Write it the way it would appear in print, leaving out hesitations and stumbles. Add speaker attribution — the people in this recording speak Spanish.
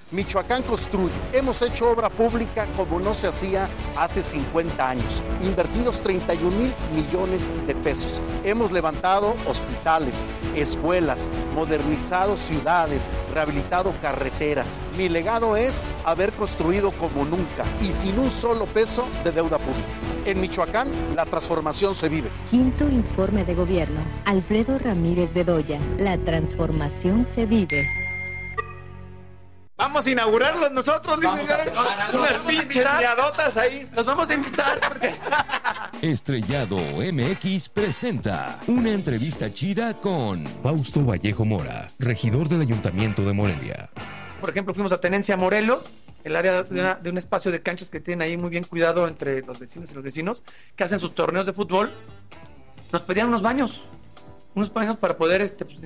Speaker 1: Michoacán construye. Hemos hecho obra pública como no se hacía hace 50 años. Invertidos 31,000 millones de pesos. Hemos levantado hospitales, escuelas, modernizado ciudades, rehabilitado carreteras. Mi legado es haber construido como nunca y sin un solo peso de deuda pública. En Michoacán, la transformación se vive.
Speaker 2: Quinto informe de gobierno. Alfredo Ramírez Bedoya. La transformación se vive.
Speaker 3: Vamos a inaugurarlos nosotros, señores. Unas pinches liadotas ahí. Los vamos a invitar. Porque...
Speaker 4: Estrellado MX presenta una entrevista chida con Fausto Vallejo Mora, regidor del Ayuntamiento de Morelia.
Speaker 3: Por ejemplo, fuimos a Tenencia Morelos, el área de un espacio de canchas que tienen ahí muy bien cuidado entre los vecinos y los vecinos, que hacen sus torneos de fútbol. Nos pedían unos baños para poder